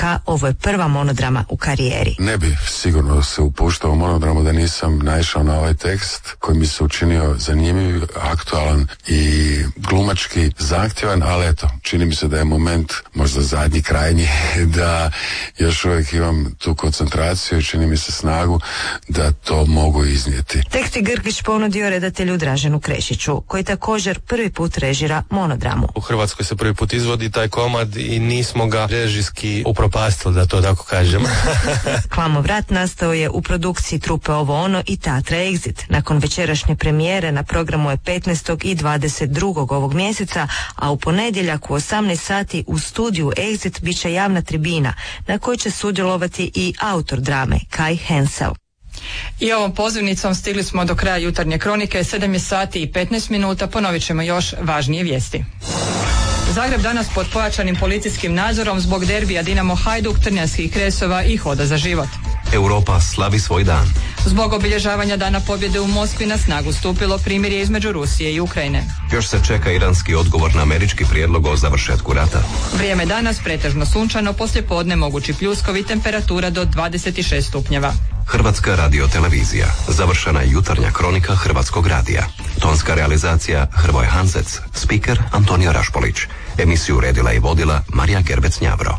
Rijeka ovo je prva monodrama u karijeri. Ne bi sigurno se upuštao u monodramu da nisam naišao na ovaj tekst koji mi se učinio zanimljiv, aktualan i glumački zahtjevan, ali eto, čini mi se da je moment možda zadnji, krajnji, da još uvijek imam tu koncentraciju i čini mi se snagu da to mogu iznijeti. Tekst je Grgić ponudio redatelju Draženu Krešiću, koji također prvi put režira monodramu. U Hrvatskoj se prvi put izvodi taj komad i nismo ga režijski upropastili, da to tako kažem. Klamov-rat nastao je u produkciji trupe Ovo ono i Teatra Exit. Nakon večerašnje premijere na programu je 15. i 22. ovog mjeseca, a u ponedjeljak u 18 sati u studiju Exit bit će javna tribina na kojoj će sudjelovati i autor drame Kai Hensel. I ovom pozivnicom stigli smo do kraja jutarnje kronike. 7 je sati i 15 minuta. Ponovit ćemo još važnije vijesti. Zagreb danas pod pojačanim policijskim nadzorom zbog derbija Dinamo Hajduk, Trnjanskih Kresova i Hoda za život. Europa slavi svoj dan. Zbog obilježavanja Dana pobjede u Moskvi na snagu stupilo primirje između Rusije i Ukrajine. Još se čeka iranski odgovor na američki prijedlog o završetku rata. Vrijeme danas pretežno sunčano, poslijepodne mogući pljuskovi, temperatura do 26 stupnjeva. Hrvatska radiotelevizija. Završena jutarnja kronika Hrvatskog radija. Tonska realizacija Hrvoje Hanzec. Spiker Antonio Rašpolić. Emisiju uredila i vodila Marija Gerbec-Njavro.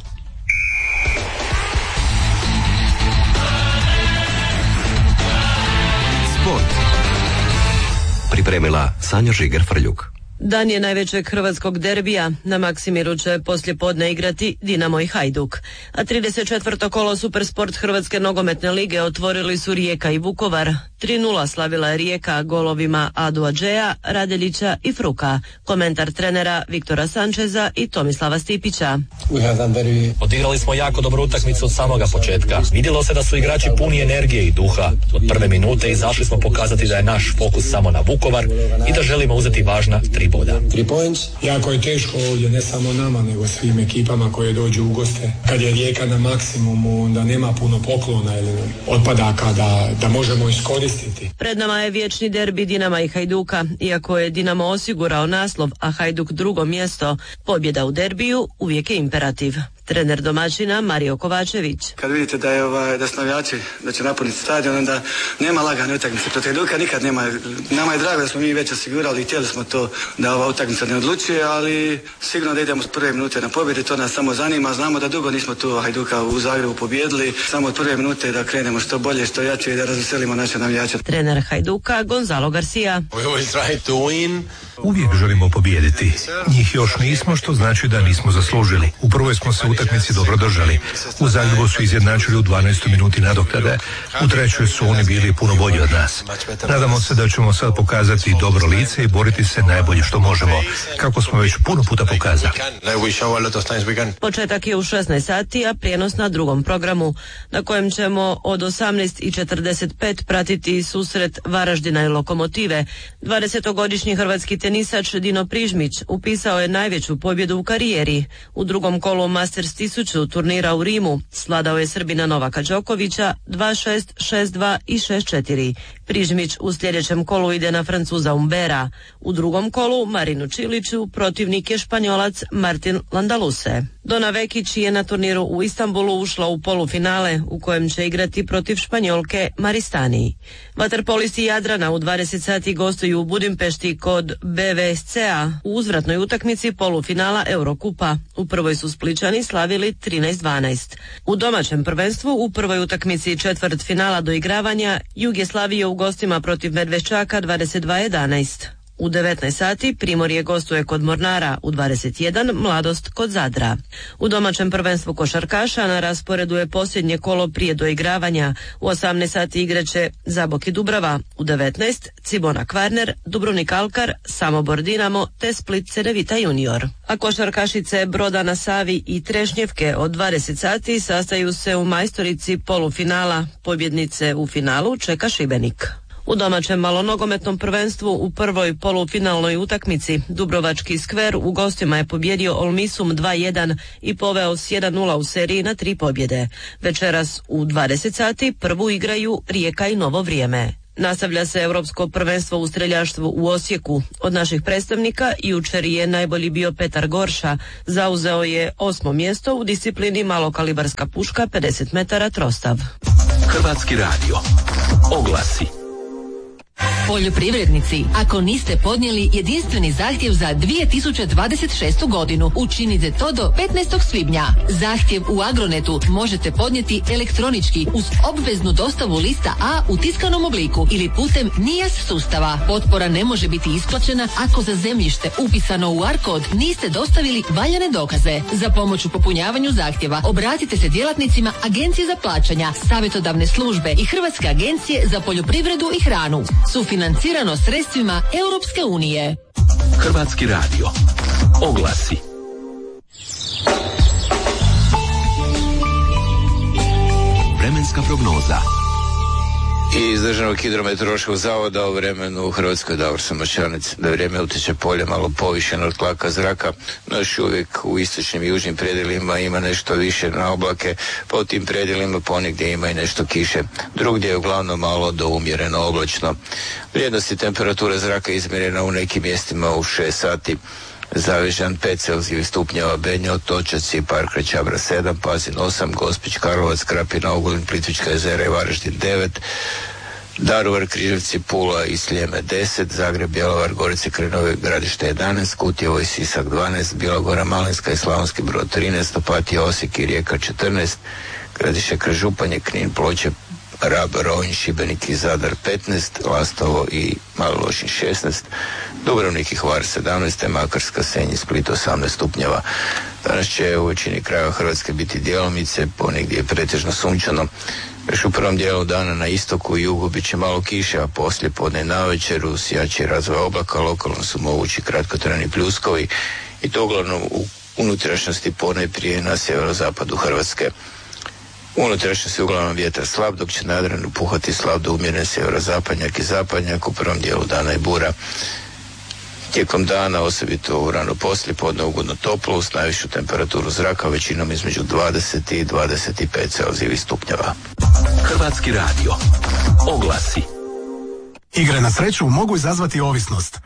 Sport. Pripremila Sanja Žiger-Frljuk. Dan je najvećeg hrvatskog derbija. Na Maksimiru će poslijepodne igrati Dinamo i Hajduk. A 34. kolo Supersport Hrvatske nogometne lige otvorili su Rijeka i Vukovar. 3:0 slavila je Rijeka golovima Adu Adžeja, Radelića i Fruka. Komentar trenera Viktora Sančeza i Tomislava Stipića. Odigrali smo jako dobru utakmicu od samoga početka. Vidjelo se da su igrači puni energije i duha. Od prve minute izašli smo pokazati da je naš fokus samo na Vukovar i da želimo uzeti važna 3 boda. 3 points. Jako je teško ovdje, ne samo nama, nego svim ekipama koje dođu u goste. Kad je Rijeka na maksimumu, onda nema puno poklona ili otpadaka da možemo iskoristiti. Pred nama je vječni derbi Dinama i Hajduka. Iako je Dinamo osigurao naslov, a Hajduk drugo mjesto, pobjeda u derbiju uvijek je imperativ. Trener domaćina Mario Kovačević. Kad vidite da su navijači da će napuniti stadion, onda nema lagane utakmice protiv Hajduka, nikad nema. Nama je drago da smo mi već osigurali i htjeli smo to da ova utakmica ne odlučuje, ali sigurno da idemo s prve minute na pobjedu, to nas samo zanima. Znamo da dugo nismo tu Hajduka u Zagrebu pobijedili, samo od prve minute da krenemo što bolje, što jače i da razveselimo naše navijače. Trener Hajduka Gonzalo Garcia. Uvijek želimo pobijediti. Njih još nismo, što znači da nismo zaslužili. U prvoj smo se utakmici dobro držali. U Zagrebu su izjednačili u 12. minuti nadoknade. U trećoj su oni bili puno bolji od nas. Nadamo se da ćemo sad pokazati dobro lice i boriti se najbolje što možemo, kako smo već puno puta pokazali. Početak je u 16 sati, a prijenos na drugom programu, na kojem ćemo od 18:45 pratiti susret Varaždina i Lokomotive. 20-godišnji hrvatski tenisač Dino Prižmić upisao je najveću pobjedu u karijeri. U drugom kolu Masters 1000 turnira u Rimu sladao je Srbina Novaka Đokovića 2-6, 6-2 i 6-4. Prižmić u sljedećem kolu ide na Francuza Umbera. U drugom kolu Marinu Čiliću protivnik je Španjolac Martin Landaluse. Dona Vekić je na turniru u Istanbulu ušla u polufinale u kojem će igrati protiv Španjolke Maristani. Vaterpolisti Jadrana u 20 sati gostuju u Budimpešti kod BVSC-a u uzvratnoj utakmici polufinala Eurokupa. U prvoj su Spličani slavili 13-12. U domaćem prvenstvu u prvoj utakmici četvrtfinala doigravanja Jug je slavio u gostima protiv Medveščaka 22-11. U 19 sati Primorje gostuje kod Mornara, u 21 Mladost kod Zadra. U domaćem prvenstvu košarkaša na rasporedu je posljednje kolo prije doigravanja. U 18 sati igraće Zabok i Dubrava, u 19 Cibona Kvarner, Dubrovnik Alkar, Samobor Dinamo te Split Cedevita Junior. A košarkašice Broda na Savi i Trešnjevke od 20 sati sastaju se u majstorici polufinala. Pobjednice u finalu čeka Šibenik. U domaćem malonogometnom prvenstvu u prvoj polufinalnoj utakmici Dubrovački Skver u gostima je pobjedio Olmisum 2-1 i poveo s 1-0 u seriji na 3 pobjede. Večeras u 20 sati prvu igraju Rijeka i Novo Vrijeme. Nastavlja se Europsko prvenstvo u streljaštvu u Osijeku. Od naših predstavnika jučer je najbolji bio Petar Gorša. Zauzeo je 8. mjesto u disciplini malokalibarska puška 50 metara trostav. Hrvatski radio. Oglasi. Poljoprivrednici, ako niste podnijeli jedinstveni zahtjev za 2026. godinu, učinite to do 15. svibnja. Zahtjev u Agronetu možete podnijeti elektronički uz obveznu dostavu lista A u tiskanom obliku ili putem NIAS sustava. Potpora ne može biti isplaćena ako za zemljište upisano u ARKOD niste dostavili valjane dokaze. Za pomoć u popunjavanju zahtjeva obratite se djelatnicima Agencije za plaćanja, savjetodavne službe i Hrvatske agencije za poljoprivredu i hranu. Sufinancirano sredstvima Europske unije. Hrvatski radio. Oglasi. Vremenska prognoza. Iz Državnog hidrometeorološkog zavoda o vremenu u Hrvatskoj Davor Samoćanec. Da vrijeme utječe polje malo povišeno od tlaka zraka, no još uvijek u istočnim i južnim predjelima ima nešto više na oblake, pa u tim predjelima ponegdje ima i nešto kiše. Drugdje je uglavnom malo do umjereno oblačno. Vrijednosti temperature zraka izmjerena u nekim mjestima u 6 sati. Zavežan 5 Celzijevih stupnjeva, Benjo, Otočac i Park Čabra 7, Pazin 8, Gospić, Karlovac, Krapina, Ogulin, Plitvička jezera i Varaždin 9, Daruvar, Križevci, Pula i Sljeme 10, Zagreb, Bjelovar, Gorice, Krenove, Gradište 11, Kutjevo i Sisak 12, Bilogora, Malinska i Slavonski Brod 13, Opatija, Osijek i Rijeka 14, Gradište, Županje, Knin, Ploče, Rab, Rovinj, Šibenik i Zadar 15, Lastovo i Mali Lošinj 16, Dubrovnik i Hvar 17, Makarska, Senj i Split 18 stupnjeva. Danas će u većini krajeva Hrvatske biti djelomice, ponegdje je pretežno sunčano. Još u prvom dijelu dana na istoku i jugu bit će malo kiše, a poslije podne navečer uz jači razvoj oblaka lokalno su mogući kratkotrajni pljuskovi i to uglavnom u unutrašnjosti ponajprije na sjeverozapadu Hrvatske. U unutrašnjosti uglavnom vjetar slab, dok će na Jadranu puhati slab do umjeren sjeverozapadnjak i zapadnjak, u prvom dijelu dana i bura. Tijekom dana, osobito u rano poslijepodne, ugodno toplo uz najvišu temperaturu zraka većinom između 20 i 25 Celzijevih stupnjeva. Hrvatski radio. Oglasi. Igre na sreću mogu izazvati ovisnost.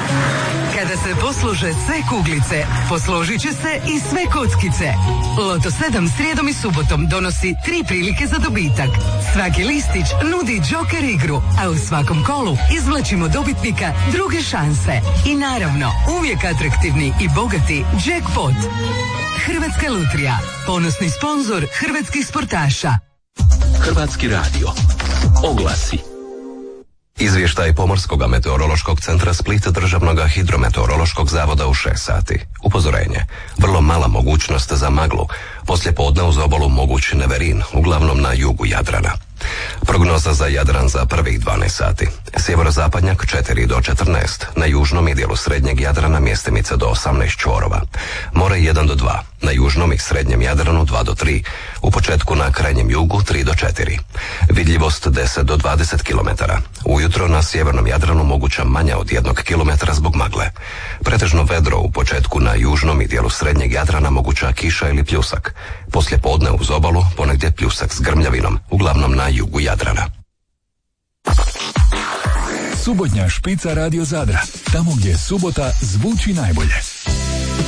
Kada se poslože sve kuglice, posložit će se i sve kockice. Loto 7 srijedom i subotom donosi 3 prilike za dobitak. Svaki listić nudi džoker igru, a u svakom kolu izvlačimo dobitnika druge šanse. I naravno, uvijek atraktivni i bogati jackpot. Hrvatska lutrija, ponosni sponzor hrvatskih sportaša. Hrvatski radio. Oglasi. Izvještaj Pomorskog meteorološkog centra Split Državnog hidrometeorološkog zavoda u 6 sati. Upozorenje. Vrlo mala mogućnost za maglu. Poslije podne uz obalu moguć neverin, uglavnom na jugu Jadrana. Prognoza za Jadran za prvih 12 sati. Sjeverozapadnjak 4 do 14, na južnom i dijelu srednjeg Jadrana mjestimice do 18 čvorova. More 1 do 2, na južnom i srednjem Jadranu 2 do 3, u početku na krajnjem jugu 3 do 4. Vidljivost 10 do 20 km. Ujutro na sjevernom Jadranu moguća manja od 1 km zbog magle. Pretežno vedro u početku na južnom i dijelu srednjeg Jadrana moguća kiša ili pljusak. Poslije podne uz obalu ponegdje pljusak s grmljavinom, uglavnom na jugu Jadrana. Subotnja špica Radio Zadra, tamo gdje subota zvuči najbolje.